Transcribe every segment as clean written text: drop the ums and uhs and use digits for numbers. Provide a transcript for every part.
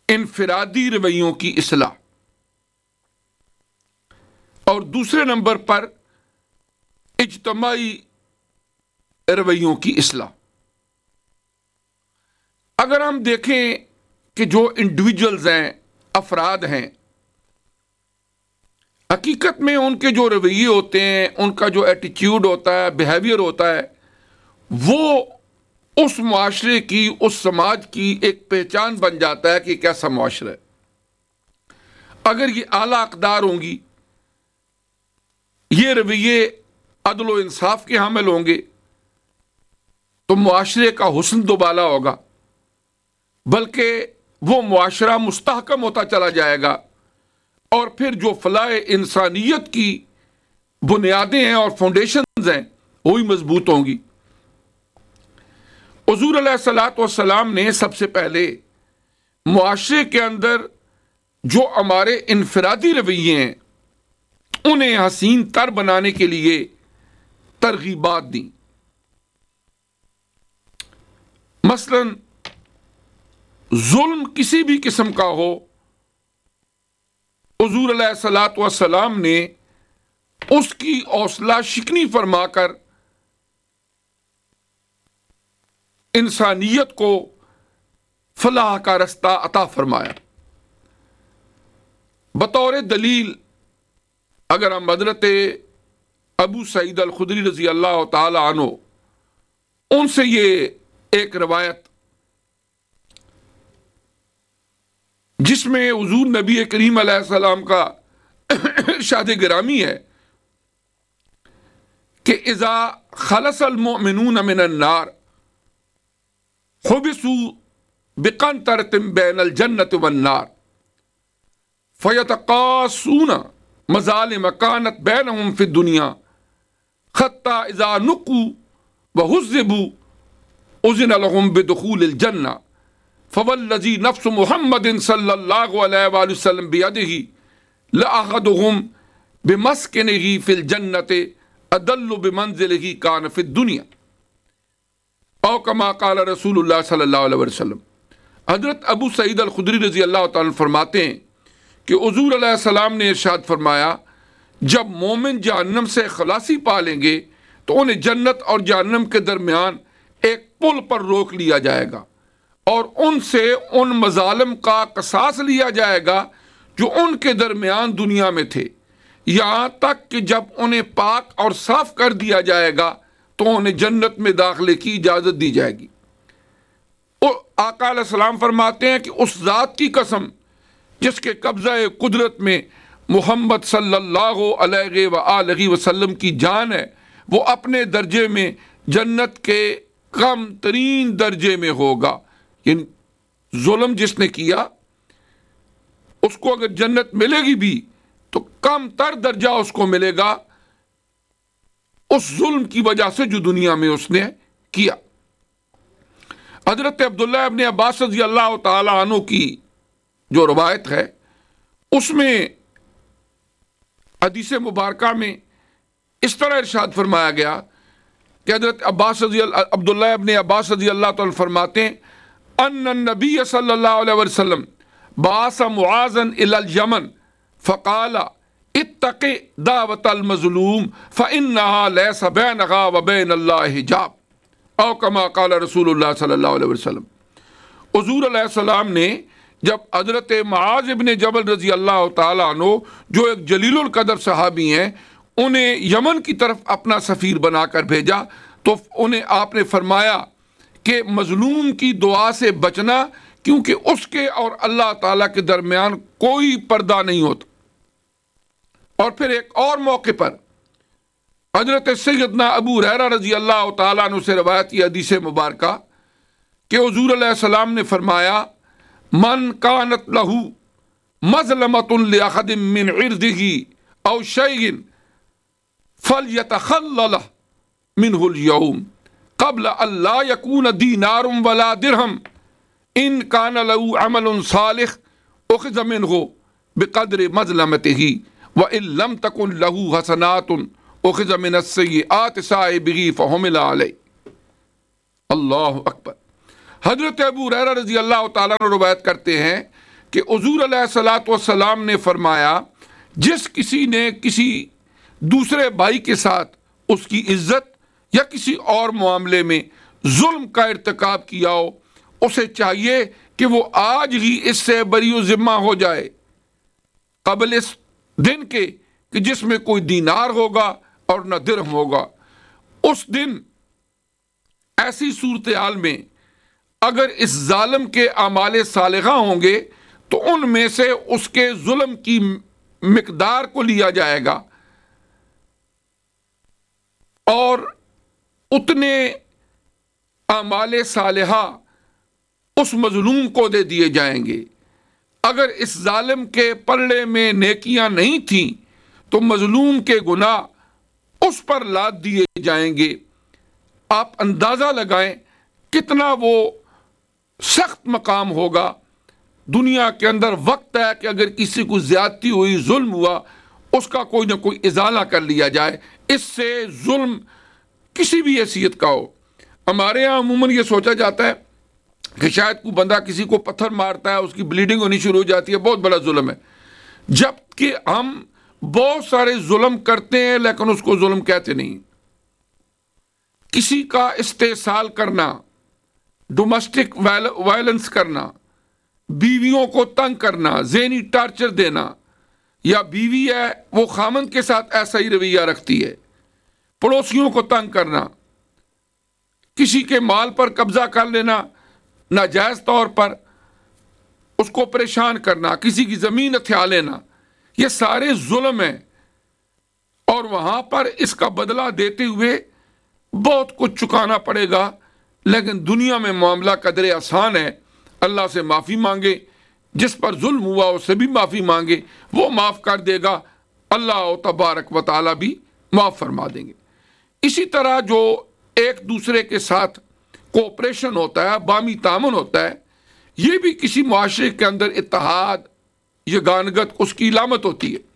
انفرادی رویوں کی اصلاح، اور دوسرے نمبر پر اجتماعی رویوں کی اصلاح۔ اگر ہم دیکھیں کہ جو انڈیویجولز ہیں، افراد ہیں، حقیقت میں ان کے جو رویے ہوتے ہیں، ان کا جو ایٹیٹیوڈ ہوتا ہے، بیہیویئر ہوتا ہے، وہ اس معاشرے کی، اس سماج کی ایک پہچان بن جاتا ہے کہ کیسا معاشرہ ہے۔ اگر یہ اعلیٰ اقدار ہوں گی، یہ رویے عدل و انصاف کے حامل ہوں گے، تو معاشرے کا حسن دوبالا ہوگا، بلکہ وہ معاشرہ مستحکم ہوتا چلا جائے گا، اور پھر جو فلاح انسانیت کی بنیادیں ہیں اور فاؤنڈیشنز ہیں وہی مضبوط ہوں گی۔ حضور علیہ الصلوۃ والسلام نے سب سے پہلے معاشرے کے اندر جو ہمارے انفرادی رویے ہیں انہیں حسین تر بنانے کے لیے ترغیبات دیں۔ مثلا ظلم کسی بھی قسم کا ہو، حضور علیہ الصلوۃ والسلام نے اس کی حوصلہ شکنی فرما کر انسانیت کو فلاح کا رستہ عطا فرمایا۔ بطور دلیل اگر ہم حضرت ابو سعید الخدری رضی اللہ تعالی عنہ ان سے یہ ایک روایت جس میں حضور نبی کریم علیہ السلام کا ارشاد گرامی ہے کہ اذا خلص المؤمنون من النار حبسوا بقنطرة بین الجنة والنار فیتقاصون مظالم كانت بینہم فی الدنیا حتی اذا نقوا وہذبوا اذن لهم بدخول الجنہ فوالذی نفس محمد صلی اللہ علیہ وآلہ وسلم بیدہ لأحدهم بمسکنہ فی الجنة ادل بمنزلہ کان فی الدنیا او کما قال رسول اللہ صلی اللہ علیہ وسلم۔ حضرت ابو سعید الخدری رضی اللہ تعالیٰ فرماتے ہیں کہ حضور علیہ السلام نے ارشاد فرمایا جب مومن جہنم سے خلاصی پا لیں گے تو انہیں جنت اور جہنم کے درمیان ایک پل پر روک لیا جائے گا اور ان سے ان مظالم کا قصاص لیا جائے گا جو ان کے درمیان دنیا میں تھے، یہاں تک کہ جب انہیں پاک اور صاف کر دیا جائے گا تو انہیں جنت میں داخلے کی اجازت دی جائے گی۔ آقا علیہ السلام فرماتے ہیں کہ اس ذات کی قسم جس کے قبضہ قدرت میں محمد صلی اللہ علیہ وآلہ وسلم کی جان ہے، وہ اپنے درجے میں جنت کے کم ترین درجے میں ہوگا۔ یعنی ظلم جس نے کیا اس کو اگر جنت ملے گی بھی تو کم تر درجہ اس کو ملے گا اس ظلم کی وجہ سے جو دنیا میں اس نے کیا۔ حضرت عبداللہ ابن عباس رضی اللہ تعالی عنہ کی جو روایت ہے اس میں حدیث مبارکہ میں اس طرح ارشاد فرمایا گیا کہ حضرت عبداللہ ابن عباس رضی اللہ تعالی فرماتے ہیں ان النبی صلی اللہ علیہ وسلم بعث معاذا الی الیمن فقال اتق دعوت المظلوم فانها ليس بينها وبين الله حجاب او کما قال رسول اللہ صلی اللہ علیہ وسلم۔ حضور علیہ السلام نے جب حضرت معاذ ابن جبل رضی اللہ تعالیٰ عنہ جو ایک جلیل القدر صحابی ہیں انہیں یمن کی طرف اپنا سفیر بنا کر بھیجا تو انہیں آپ نے فرمایا کہ مظلوم کی دعا سے بچنا، کیونکہ اس کے اور اللہ تعالیٰ کے درمیان کوئی پردہ نہیں ہوتا۔ اور پھر ایک اور موقع پر حضرت سیدنا ابو ہریرہ رضی اللہ تعالیٰ عنہ سے روایت یہ حدیث مبارکہ کہ حضور علیہ السلام نے فرمایا من کانت لہ مظلمۃ لأحد من عرضہ او شیء فلیتخلل منہ اليوم قبل ان لا یکون دینار ولا درہم ان کان لہ عمل صالح اخذ منہ بقدر مظلمتہ وان لم تکن لہ حسنات اخذ من السیئات صاحبہ فحمل علیہ۔ اللہ اکبر۔ حضرت ابو ہریرہ رضی اللہ تعالیٰ عنہ روایت کرتے ہیں کہ حضور علیہ الصلوۃ والسلام نے فرمایا جس کسی نے کسی دوسرے بھائی کے ساتھ اس کی عزت یا کسی اور معاملے میں ظلم کا ارتکاب کیا ہو، اسے چاہیے کہ وہ آج ہی اس سے بری و ذمہ ہو جائے قبل اس دن کے کہ جس میں کوئی دینار ہوگا اور نہ درہم ہوگا۔ اس دن ایسی صورتحال میں اگر اس ظالم کے اعمال صالحہ ہوں گے تو ان میں سے اس کے ظلم کی مقدار کو لیا جائے گا اور اتنے اعمال صالحہ اس مظلوم کو دے دیے جائیں گے۔ اگر اس ظالم کے پلڑے میں نیکیاں نہیں تھیں تو مظلوم کے گناہ اس پر لاد دیے جائیں گے۔ آپ اندازہ لگائیں کتنا وہ سخت مقام ہوگا۔ دنیا کے اندر وقت ہے کہ اگر کسی کو زیادتی ہوئی، ظلم ہوا، اس کا کوئی نہ کوئی ازالہ کر لیا جائے۔ اس سے ظلم کسی بھی حیثیت کا ہو۔ ہمارے یہاں عموماً یہ سوچا جاتا ہے کہ شاید کوئی بندہ کسی کو پتھر مارتا ہے، اس کی بلیڈنگ ہونی شروع ہو جاتی ہے، بہت بڑا ظلم ہے، جبکہ ہم بہت سارے ظلم کرتے ہیں لیکن اس کو ظلم کہتے نہیں۔ کسی کا استحصال کرنا، ڈومیسٹک وائلنس کرنا، بیویوں کو تنگ کرنا، ذہنی ٹارچر دینا، یا بیوی ہے وہ خامند کے ساتھ ایسا ہی رویہ رکھتی ہے، پڑوسیوں کو تنگ کرنا، کسی کے مال پر قبضہ کر لینا ناجائز طور پر، اس کو پریشان کرنا، کسی کی زمین ہتھیا لینا، یہ سارے ظلم ہیں، اور وہاں پر اس کا بدلہ دیتے ہوئے بہت کچھ چکانا پڑے گا۔ لیکن دنیا میں معاملہ قدر آسان ہے، اللہ سے معافی مانگے، جس پر ظلم ہوا اس سے بھی معافی مانگے، وہ معاف کر دے گا، اللہ تبارک و تعالی بھی معاف فرما دیں گے۔ اسی طرح جو ایک دوسرے کے ساتھ کوپریشن ہوتا ہے، باہمی تعاون ہوتا ہے، یہ بھی کسی معاشرے کے اندر اتحاد، یگانگت اس کی علامت ہوتی ہے،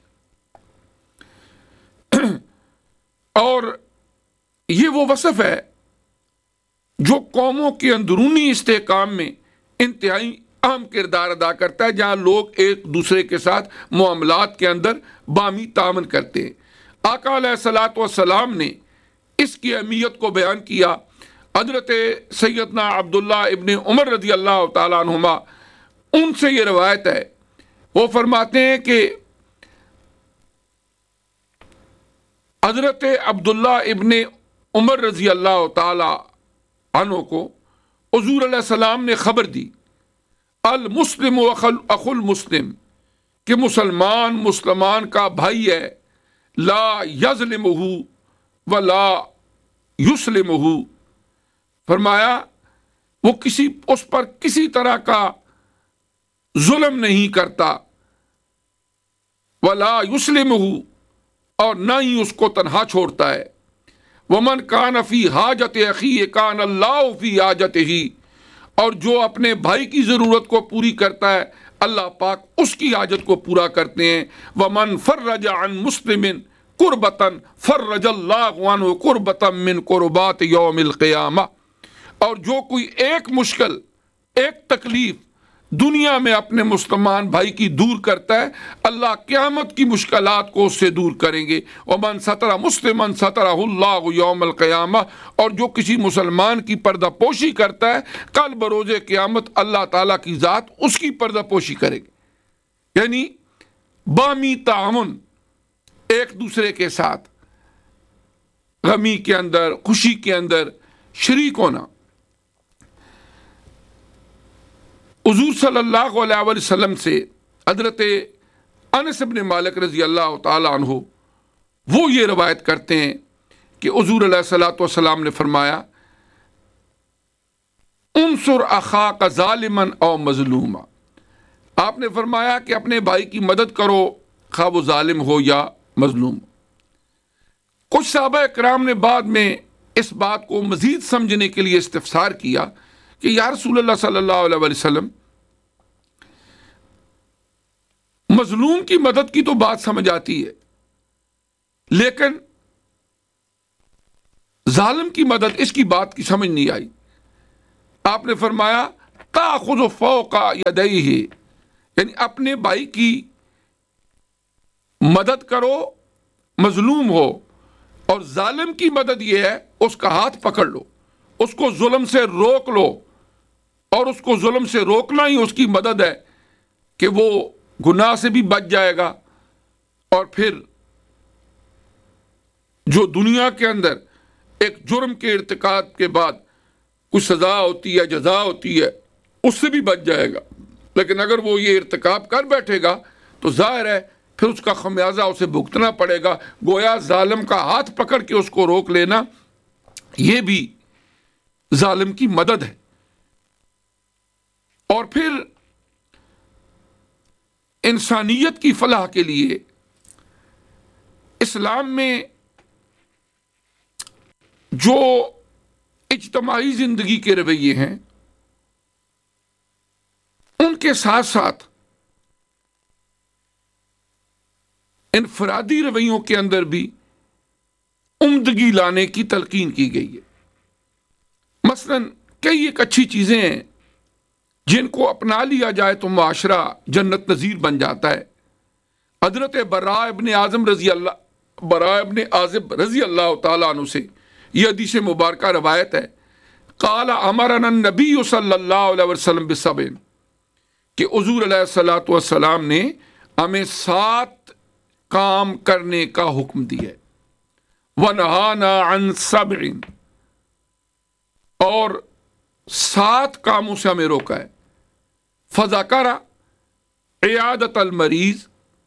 اور یہ وہ وصف ہے جو قوموں کے اندرونی استحکام میں انتہائی اہم کردار ادا کرتا ہے، جہاں لوگ ایک دوسرے کے ساتھ معاملات کے اندر باہمی تعاون کرتے ہیں۔ آقا علیہ الصلوۃ والسلام نے اس کی اہمیت کو بیان کیا۔ حضرت سیدنا عبداللہ ابن عمر رضی اللہ تعالیٰ عنہما، ان سے یہ روایت ہے، وہ فرماتے ہیں کہ حضرت عبداللہ ابن عمر رضی اللہ تعالی عنہ کو حضور علیہ السلام نے خبر دی، المسلم اخو المسلم، کہ مسلمان مسلمان کا بھائی ہے، لا یظلمہ ولا یسلمہ، فرمایا وہ اس پر کسی طرح کا ظلم نہیں کرتا، ولا یسلمہ، اور نہ ہی اس کو تنہا چھوڑتا ہے۔ ومن کان فی حاجت اخیہ کان اللہ فی حاجتہ، اور جو اپنے بھائی کی ضرورت کو پوری کرتا ہے اللہ پاک اس کی حاجت کو پورا کرتے ہیں۔ ومن فرج عن مسلم کربۃ فرج اللہ عنہ کربۃ من کربات یوم القیامہ، اور جو کوئی ایک مشکل، ایک تکلیف دنیا میں اپنے مسلمان بھائی کی دور کرتا ہے، اللہ قیامت کی مشکلات کو اس سے دور کریں گے۔ ومن ستر مسلما سترہ اللہ یوم القیامہ، اور جو کسی مسلمان کی پردہ پوشی کرتا ہے کل بروز قیامت اللہ تعالیٰ کی ذات اس کی پردہ پوشی کرے گی۔ یعنی باہمی تعاون، ایک دوسرے کے ساتھ غمی کے اندر، خوشی کے اندر شریک ہونا۔ حضور صلی اللہ علیہ وسلم سے حضرت انس بن مالک رضی اللہ تعالی عنہ وہ یہ روایت کرتے ہیں کہ حضور علیہ الصلوۃ والسلام نے فرمایا، انصر اخاک ظالما او مظلوما، آپ نے فرمایا کہ اپنے بھائی کی مدد کرو خواہ وہ ظالم ہو یا مظلوم۔ کچھ صحابہ اکرام نے بعد میں اس بات کو مزید سمجھنے کے لیے استفسار کیا کہ یا رسول اللہ صلی اللہ علیہ وسلم، مظلوم کی مدد کی تو بات سمجھ آتی ہے، لیکن ظالم کی مدد، اس کی بات کی سمجھ نہیں آئی۔ آپ نے فرمایا تأخذ فوق یدیہ، یعنی اپنے بھائی کی مدد کرو مظلوم ہو، اور ظالم کی مدد یہ ہے اس کا ہاتھ پکڑ لو، اس کو ظلم سے روک لو، اور اس کو ظلم سے روکنا ہی اس کی مدد ہے کہ وہ گناہ سے بھی بچ جائے گا، اور پھر جو دنیا کے اندر ایک جرم کے ارتکاب کے بعد کچھ سزا ہوتی ہے، جزا ہوتی ہے، اس سے بھی بچ جائے گا۔ لیکن اگر وہ یہ ارتکاب کر بیٹھے گا تو ظاہر ہے پھر اس کا خمیازہ اسے بھگتنا پڑے گا۔ گویا ظالم کا ہاتھ پکڑ کے اس کو روک لینا یہ بھی ظالم کی مدد ہے۔ اور پھر انسانیت کی فلاح کے لیے اسلام میں جو اجتماعی زندگی کے رویے ہیں ان کے ساتھ ساتھ انفرادی رویوں کے اندر بھی عمدگی لانے کی تلقین کی گئی ہے۔ مثلا کئی ایک اچھی چیزیں ہیں جن کو اپنا لیا جائے تو معاشرہ جنت نظیر بن جاتا ہے۔ حضرت براء ابن عازب رضی اللہ تعالیٰ عنہ سے یہ حدیث مبارکہ روایت ہے، قال امرنا النبی صلی اللہ علیہ وسلم بسبع، کہ حضور علیہ الصلوۃ والسلام نے ہمیں 7 کام کرنے کا حکم دیا ہے، ونہانا عن 7، اور 7 کاموں سے ہمیں روکا ہے۔ فذکر عیادۃ المریض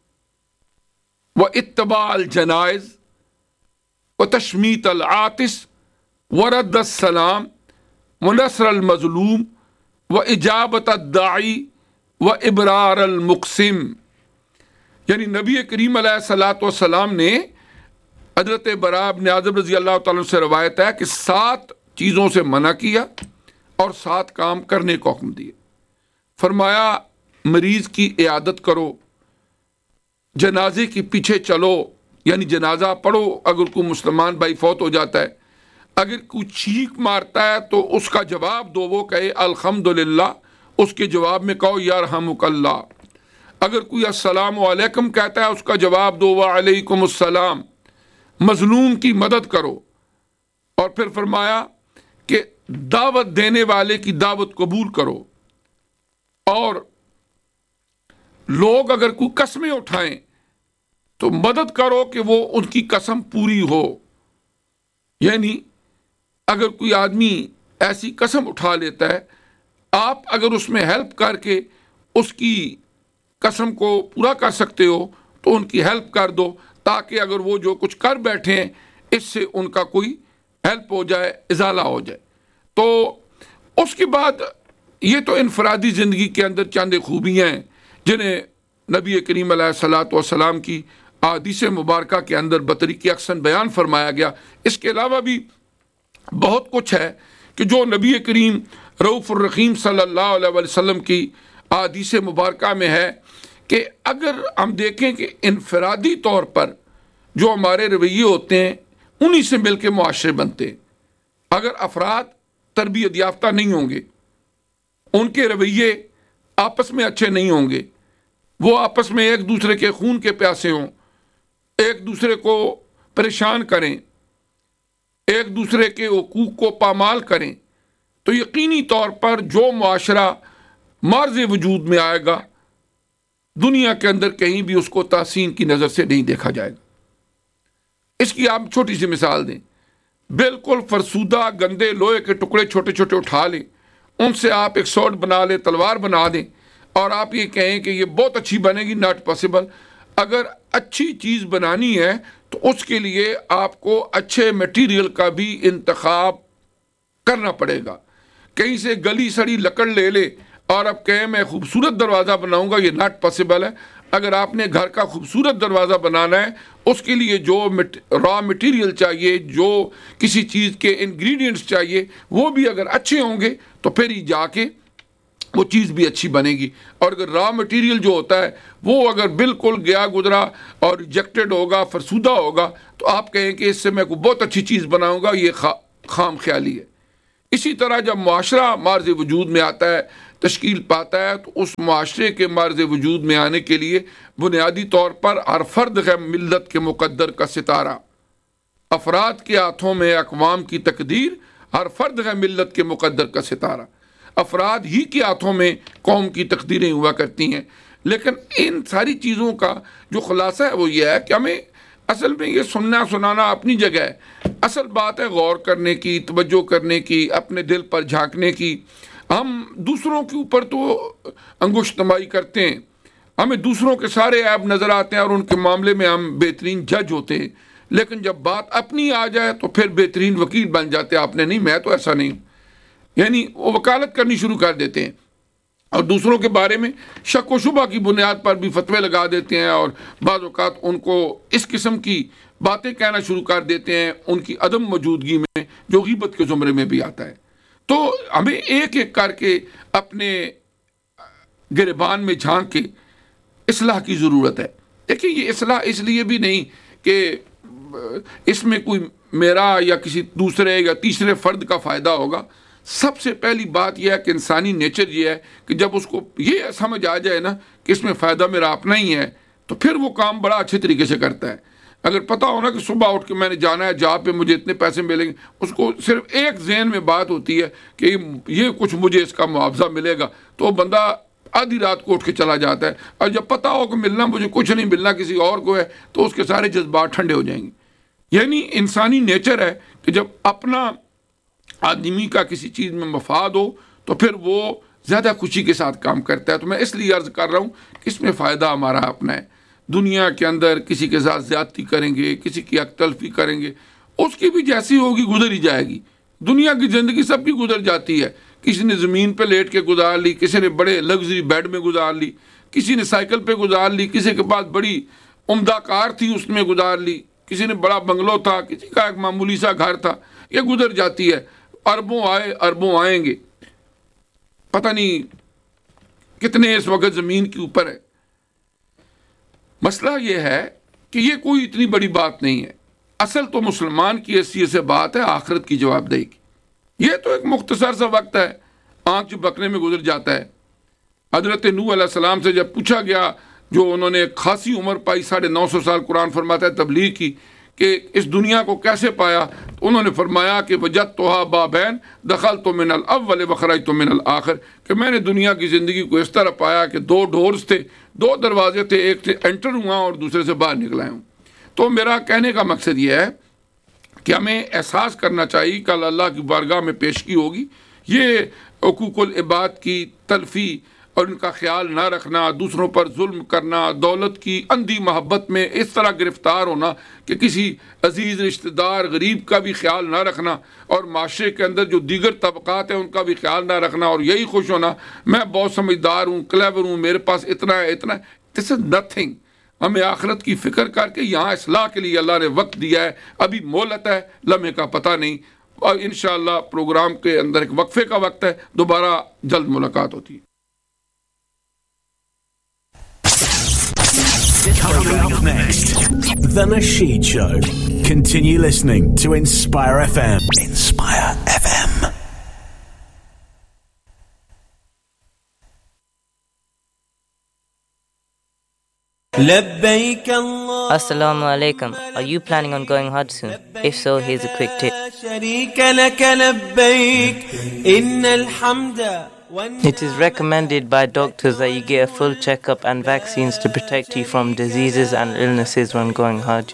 واتباع الجنائز وتشمیت العاطس ورد السلام ونصر المظلوم واجابت الداعی وابرار المقسم۔ یعنی نبی کریم علیہ الصلوۃ والسلام نے حضرت براء بن عازب رضی اللہ تعالیٰ سے روایت ہے کہ 7 چیزوں سے منع کیا اور 7 کام کرنے کو حکم دیے۔ فرمایا مریض کی عیادت کرو، جنازے کے پیچھے چلو، یعنی جنازہ پڑھو۔ اگر کوئی مسلمان بھائی فوت ہو جاتا ہے، اگر کوئی چیخ مارتا ہے تو اس کا جواب دو، وہ کہے الحمدللہ، اس کے جواب میں کہو یرحمک اللہ۔ اگر کوئی السلام علیکم کہتا ہے اس کا جواب دو وعلیکم السلام۔ مظلوم کی مدد کرو، اور پھر فرمایا کہ دعوت دینے والے کی دعوت قبول کرو، اور لوگ اگر کوئی قسمیں اٹھائیں تو مدد کرو کہ وہ ان کی قسم پوری ہو۔ یعنی اگر کوئی آدمی ایسی قسم اٹھا لیتا ہے، آپ اگر اس میں ہیلپ کر کے اس کی قسم کو پورا کر سکتے ہو تو ان کی ہیلپ کر دو، تاکہ اگر وہ جو کچھ کر بیٹھے ہیں اس سے ان کا کوئی ہیلپ ہو جائے، ازالہ ہو جائے۔ تو اس کے بعد یہ تو انفرادی زندگی کے اندر چند خوبیاں ہیں جنہیں نبی کریم علیہ الصلوۃ والسلام کی احادیث مبارکہ کے اندر بطریق احسن بیان فرمایا گیا۔ اس کے علاوہ بھی بہت کچھ ہے کہ جو نبی کریم رؤوف الرحیم صلی اللہ علیہ وسلم کی احادیث مبارکہ میں ہے، کہ اگر ہم دیکھیں کہ انفرادی طور پر جو ہمارے رویے ہوتے ہیں انہی سے مل کے معاشرے بنتے ہیں۔ اگر افراد تربیت یافتہ نہیں ہوں گے، ان کے رویے آپس میں اچھے نہیں ہوں گے، وہ آپس میں ایک دوسرے کے خون کے پیاسے ہوں، ایک دوسرے کو پریشان کریں، ایک دوسرے کے حقوق کو پامال کریں، تو یقینی طور پر جو معاشرہ مارز وجود میں آئے گا دنیا کے اندر کہیں بھی اس کو تحسین کی نظر سے نہیں دیکھا جائے گا۔ اس کی آپ چھوٹی سی مثال دیں، بالکل فرسودہ گندے لوہے کے ٹکڑے چھوٹے چھوٹے اٹھا لیں، ان سے آپ ایک سوٹ بنا لیں، تلوار بنا دیں، اور آپ یہ کہیں کہ یہ بہت اچھی بنے گی، ناٹ پاسبل۔ اگر اچھی چیز بنانی ہے تو اس کے لیے آپ کو اچھے میٹیریل کا بھی انتخاب کرنا پڑے گا۔ کہیں سے گلی سڑی لکڑ لے لے اور اب کہیں میں خوبصورت دروازہ بناؤں گا، یہ ناٹ پاسبل ہے۔ اگر آپ نے گھر کا خوبصورت دروازہ بنانا ہے، اس کے لیے جو را مٹیریل چاہیے، جو کسی چیز کے انگریڈینٹس چاہیے، وہ بھی اگر اچھے ہوں گے تو پھر ہی جا کے وہ چیز بھی اچھی بنے گی۔ اور اگر را مٹیریل جو ہوتا ہے وہ اگر بالکل گیا گزرا اور ریجیکٹڈ ہوگا، فرسودہ ہوگا، تو آپ کہیں کہ اس سے میں کوئی بہت اچھی چیز بناؤں گا، یہ خام خیالی ہے۔ اسی طرح جب معاشرہ مارز وجود میں آتا ہے، تشکیل پاتا ہے تو اس معاشرے کے مرز وجود میں آنے کے لیے بنیادی طور پر ہر فرد ہے ملت کے مقدر کا ستارہ. افراد کے ہاتھوں میں اقوام کی تقدیر، ہر فرد ہے ملت کے مقدر کا ستارہ. افراد ہی کے ہاتھوں میں قوم کی تقدیریں ہوا کرتی ہیں. لیکن ان ساری چیزوں کا جو خلاصہ ہے وہ یہ ہے کہ ہمیں اصل میں یہ سنانا اپنی جگہ ہے. اصل بات ہے غور کرنے کی، توجہ کرنے کی، اپنے دل پر جھانکنے کی. ہم دوسروں کے اوپر تو انگشت نمائی کرتے ہیں، ہمیں دوسروں کے سارے عیب نظر آتے ہیں اور ان کے معاملے میں ہم بہترین جج ہوتے ہیں، لیکن جب بات اپنی آ جائے تو پھر بہترین وکیل بن جاتے ہیں. آپ نے نہیں، میں تو ایسا نہیں، یعنی وہ وکالت کرنی شروع کر دیتے ہیں اور دوسروں کے بارے میں شک و شبہ کی بنیاد پر بھی فتوے لگا دیتے ہیں اور بعض اوقات ان کو اس قسم کی باتیں کہنا شروع کر دیتے ہیں ان کی عدم موجودگی میں، جو غیبت کے زمرے میں بھی آتا ہے. تو ہمیں ایک ایک کر کے اپنے گریبان میں جھانک کے اصلاح کی ضرورت ہے. دیکھیں یہ اصلاح اس لیے بھی نہیں کہ اس میں کوئی میرا یا کسی دوسرے یا تیسرے فرد کا فائدہ ہوگا. سب سے پہلی بات یہ ہے کہ انسانی نیچر یہ ہے کہ جب اس کو یہ سمجھ آ جائے نا کہ اس میں فائدہ میرا اپنا ہی ہے تو پھر وہ کام بڑا اچھے طریقے سے کرتا ہے. اگر پتہ ہونا کہ صبح اٹھ کے میں نے جانا ہے جہاں پہ مجھے اتنے پیسے ملیں گے، اس کو صرف ایک ذہن میں بات ہوتی ہے کہ یہ کچھ مجھے اس کا معاوضہ ملے گا، تو وہ بندہ آدھی رات کو اٹھ کے چلا جاتا ہے. اور جب پتہ ہو کہ ملنا مجھے کچھ نہیں، ملنا کسی اور کو ہے، تو اس کے سارے جذبات ٹھنڈے ہو جائیں گے. یعنی انسانی نیچر ہے کہ جب اپنا آدمی کا کسی چیز میں مفاد ہو تو پھر وہ زیادہ خوشی کے ساتھ کام کرتا ہے. تو میں اس لیے عرض کر رہا ہوں کہ اس میں فائدہ ہمارا اپنا ہے. دنیا کے اندر کسی کے ساتھ زیادتی کریں گے، کسی کی حق تلفی کریں گے، اس کی بھی جیسی ہوگی گزر ہی جائے گی. دنیا کی زندگی سب کی گزر جاتی ہے. کسی نے زمین پہ لیٹ کے گزار لی، کسی نے بڑے لگژری بیڈ میں گزار لی، کسی نے سائیکل پہ گزار لی، کسی کے پاس بڑی عمدہ کار تھی اس میں گزار لی، کسی نے بڑا بنگلو تھا، کسی کا ایک معمولی سا گھر تھا. یہ گزر جاتی ہے. اربوں آئے اربوں آئیں گے، پتہ نہیں کتنے اس وقت زمین کے اوپر ہے. مسئلہ یہ ہے کہ یہ کوئی اتنی بڑی بات نہیں ہے. اصل تو مسلمان کی حیثیت سے بات ہے آخرت کی جواب دہی کی. یہ تو ایک مختصر سا وقت ہے، آنکھ چپکنے میں گزر جاتا ہے. حضرت نوح علیہ السلام سے جب پوچھا گیا، جو انہوں نے خاصی عمر پائی، 950 سال قرآن فرماتا ہے تبلیغ کی، کہ اس دنیا کو کیسے پایا، تو انہوں نے فرمایا کہ وجدتھا بابین دخلت من الاول وخرجت من الاخر، کہ میں نے دنیا کی زندگی کو اس طرح پایا کہ 2 ڈورز تھے، 2 دروازے تھے، ایک سے انٹر ہوا اور دوسرے سے باہر نکلا ہوں. تو میرا کہنے کا مقصد یہ ہے کہ ہمیں احساس کرنا چاہیے کل اللہ کی بارگاہ میں پیشگی ہوگی. یہ حقوق العباد کی تلفی اور ان کا خیال نہ رکھنا، دوسروں پر ظلم کرنا، دولت کی اندھی محبت میں اس طرح گرفتار ہونا کہ کسی عزیز رشتہ دار غریب کا بھی خیال نہ رکھنا، اور معاشرے کے اندر جو دیگر طبقات ہیں ان کا بھی خیال نہ رکھنا، اور یہی خوش ہونا میں بہت سمجھدار ہوں، کلیور ہوں، میرے پاس اتنا ہے اتنا ہے. دس از نتھنگ. ہمیں آخرت کی فکر کر کے یہاں اصلاح کے لیے اللہ نے وقت دیا ہے. ابھی مہلت ہے، لمحے کا پتہ نہیں، اور انشاءاللہ پروگرام کے اندر ایک وقفے کا وقت ہے. دوبارہ جلد ملاقات ہوتی ہے. Coming up next, The Nasheed Show. Continue listening to Inspire FM. Inspire FM. Assalamu alaikum. Are you planning on going Hajj soon? If so, here's a quick tip. It is recommended by doctors that you get a full checkup and vaccines to protect you from diseases and illnesses when going Hajj.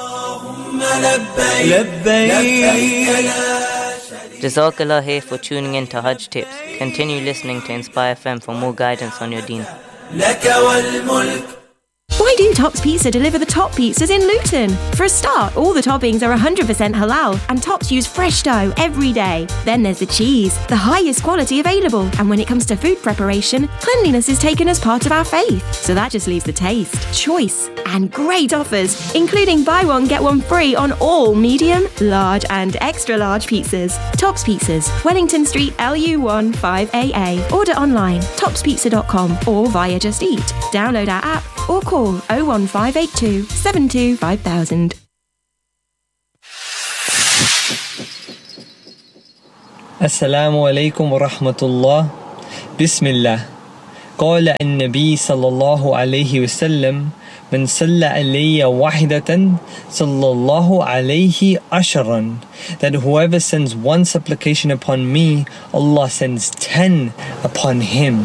Jazakallah here for tuning in to Hajj Tips. Continue listening to Inspire FM for more guidance on your deen. Why do Tops Pizza deliver the top pizzas in Luton? For a start, all the toppings are 100% halal and Tops use fresh dough every day. Then there's the cheese, the highest quality available. And when it comes to food preparation, cleanliness is taken as part of our faith. So that just leaves the taste, choice, and great offers, including buy one, get one free on all medium, large, and extra large pizzas. Tops Pizzas, Wellington Street, LU1 5AA. Order online, topspizza.com or via Just Eat. Download our app or call 01582 72 5000. السلام علیکم ورحمۃ اللہ. Bismillah. قال النبي صلى الله عليه وسلم من صلى علي واحدة صلى الله عليه عشرا, that whoever sends one supplication upon me, Allah sends 10 upon him.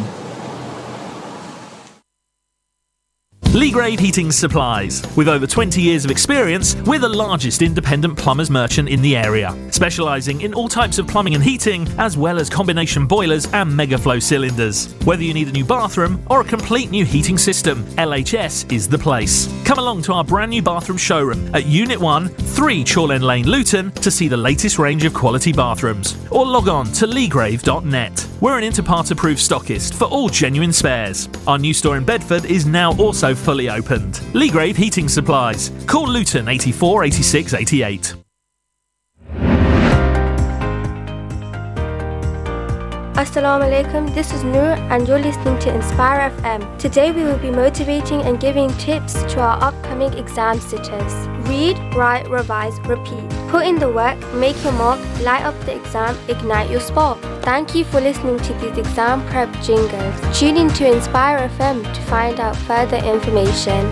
Leagrave Heating Supplies. With over 20 years of experience, we're the largest independent plumbers merchant in the area, specialising in all types of plumbing and heating, as well as combination boilers and megaflow cylinders. Whether you need a new bathroom or a complete new heating system, LHS is the place. Come along to our brand new bathroom showroom at Unit 1, 3 Chorlend Lane, Luton, to see the latest range of quality bathrooms. Or log on to leagrave.net. We're an Interpart-approved stockist for all genuine spares. Our new store in Bedford is now also fully opened. Leagrave Heating Supplies. Call Luton 84 86 88. Assalamu alaikum, this is Noor and you're listening to Inspire FM. Today we will be motivating and giving tips to our upcoming exam sitters. Read, write, revise, repeat. Put in the work, make your mark, light up the exam, ignite your spark. Thank you for listening to these exam prep jingles. Tune in to Inspire FM to find out further information.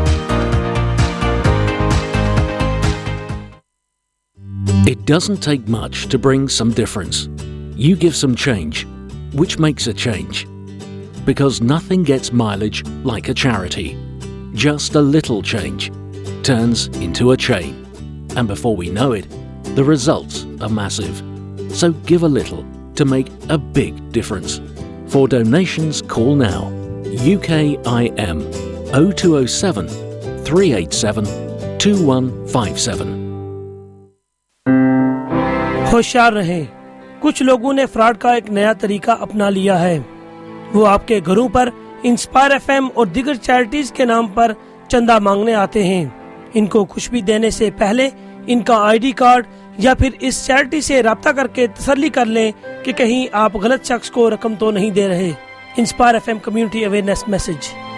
It doesn't take much to bring some difference. You give some change, which makes a change. Because nothing gets mileage like a charity. Just a little change turns into a chain. And before we know it, the results are massive. So give a little to make a big difference. For donations, call now. UKIM 0207 387 2157. होशियार रहें। कुछ लोगों ने fraud का एक नया तरीका अपना लिया है। वो आपके घरों पर इंस्पायर एफएम और दीगर चैरिटीज के नाम पर चंदा मांगने आते हैं। इनको कुछ भी देने से पहले इनका आईडी कार्ड या फिर इस चैरिटी से राब्ता करके तसल्ली कर लें कि कहीं आप गलत शख्स को रकम तो नहीं दे रहे। Inspire FM community awareness message.